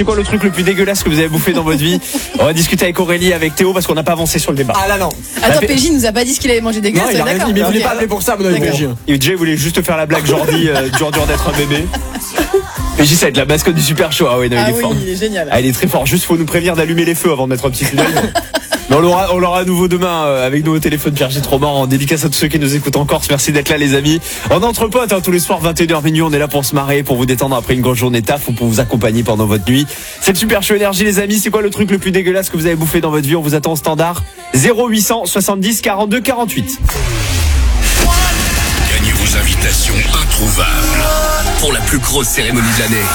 c'est quoi le truc le plus dégueulasse que vous avez bouffé dans votre vie? On va discuter avec Aurélie, avec Théo, parce qu'on n'a pas avancé sur le débat. Ah là non. Attends, PJ nous a pas dit ce qu'il avait mangé dégueulasse. Non, il a rien dit, mais il voulait Ok. pas appeler pour ça, mon ami PJ. Et Jay voulait juste faire la blague Jordi, dur d'être un bébé. PJ, ça va être la mascotte du Super Show. Ah ouais, non, Ah il est oui, fort. il est génial. Ah, il est très fort. Juste, faut nous prévenir d'allumer les feux avant de mettre un petit coup d'œil. Mais on l'aura à nouveau demain avec nous au téléphone. Pierre, j'ai trop marrant. En dédicace à tous ceux qui nous écoutent en Corse. Merci d'être là, les amis. On est entre potes, tous les soirs 21h minuit. On est là pour se marrer, pour vous détendre après une grosse journée taf ou pour vous accompagner pendant votre nuit. C'est le Super Show Énergie, les amis. C'est quoi le truc le plus dégueulasse que vous avez bouffé dans votre vie? On vous attend au standard 0800 70 42 48. Gagnez vos invitations introuvables pour la plus grosse cérémonie de l'année.